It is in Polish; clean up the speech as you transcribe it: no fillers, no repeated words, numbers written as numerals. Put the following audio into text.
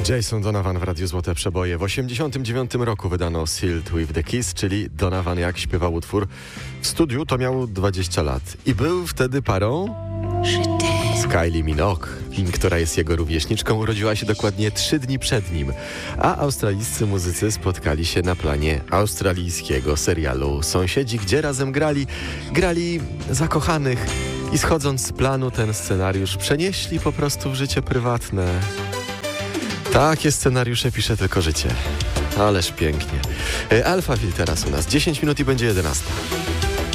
Jason Donovan w Radiu Złote Przeboje. W 1989 roku wydano Sealed with the Kiss, czyli Donovan jak śpiewał utwór. W studiu to miał 20 lat i był wtedy parą z Kylie Minogue, która jest jego rówieśniczką. Urodziła się dokładnie 3 dni przed nim, a australijscy muzycy spotkali się na planie australijskiego serialu Sąsiedzi, gdzie razem grali zakochanych i schodząc z planu ten scenariusz przenieśli po prostu w życie prywatne. Takie scenariusze pisze tylko życie. Ależ pięknie. Alphaville teraz u nas. 10 minut i będzie 11.